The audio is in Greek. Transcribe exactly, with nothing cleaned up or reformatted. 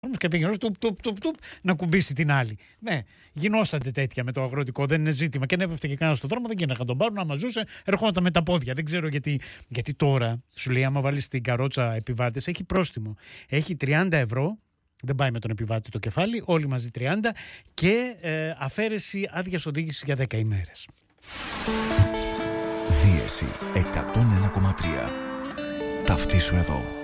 και πήγαινε τουπ, τουπ, τουπ, τουπ, να κουμπίσει την άλλη. Ναι, γινόσατε τέτοια με το αγροτικό, δεν είναι ζήτημα. Και αν έπεφτε και κανένα στον δρόμο, δεν γίνεται να τον πάρουν, άμα ζούσε, ερχόταν με τα πόδια. Δεν ξέρω γιατί, γιατί τώρα σου λέει, άμα βάλει την καρότσα επιβάτες, έχει πρόστιμο. Έχει τριάντα ευρώ. Δεν πάει με τον επιβάτη το κεφάλι, όλοι μαζί τριάντα και ε, αφαίρεση άδειας οδήγησης για δέκα ημέρες. Δίεση εκατόν ένα κόμμα τρία. Ταυτίσου εδώ.